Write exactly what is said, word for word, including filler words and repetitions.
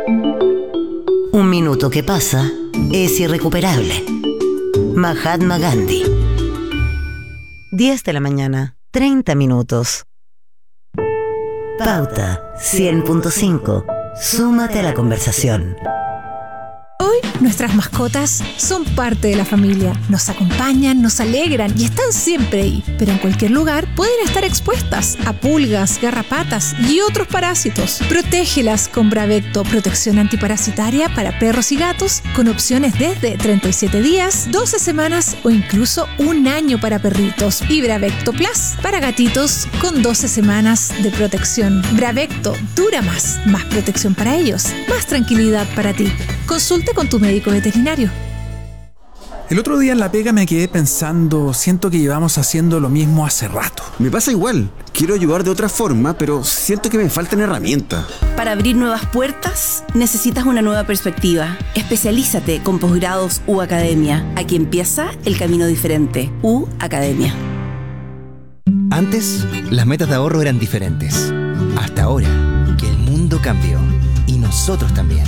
Un minuto que pasa es irrecuperable. Mahatma Gandhi. diez de la mañana, treinta minutos. Pauta cien punto cinco. Súmate a la conversación. Hoy nuestras mascotas son parte de la familia. Nos acompañan, nos alegran y están siempre ahí. Pero en cualquier lugar pueden estar expuestas a pulgas, garrapatas y otros parásitos. Protégelas con Bravecto, protección antiparasitaria para perros y gatos, con opciones desde treinta y siete días, doce semanas o incluso un año para perritos. Y Bravecto Plus para gatitos con doce semanas de protección. Bravecto dura más, más protección para ellos, más tranquilidad para ti. Consulta con tu médico veterinario. El otro día en la pega me quedé pensando, siento que llevamos haciendo lo mismo hace rato. Me pasa igual, quiero ayudar de otra forma, pero siento que me faltan herramientas. Para abrir nuevas puertas, necesitas una nueva perspectiva. Especialízate con posgrados U Academia. Aquí empieza el camino diferente. U Academia. Antes, las metas de ahorro eran diferentes. Hasta ahora, que el mundo cambió. Y nosotros también.